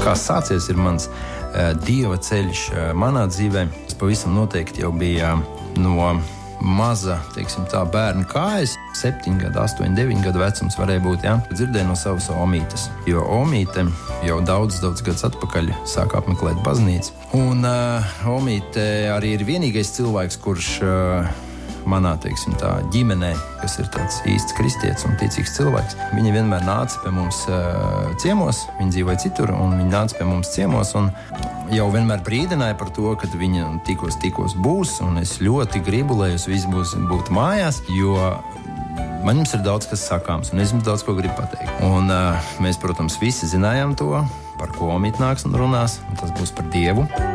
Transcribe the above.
Kā sācies ir mans Dieva ceļš manā dzīvē. Tas pavisam noteikti jau bija no maza, teiksim tā, bērna kājas. 7 gadu, 8, 9 gadu vecums varēja būt, ja? Dzirdēju no savas omītes. Jo omīte jau daudz gadus atpakaļ sāka apmeklēt baznīcu. Un omīte arī ir vienīgais cilvēks, kurš manā, teiksim tā, ģimenē, kas ir tāds īsts kristietis un ticīgs cilvēks. Viņa vienmēr nāca pie mums ciemos, viņa dzīvoja citur, un viņa nāca pie mums ciemos, un jau vienmēr brīdināja par to, kad viņa tikos būs, un es ļoti gribu, lai jūs visi būtu mājās, jo man jums ir daudz kas sakāms, un es jums daudz ko gribu pateikt. Un mēs, protams, visi zinājām to, par ko omīte nāks un runās, un tas būs par Dievu.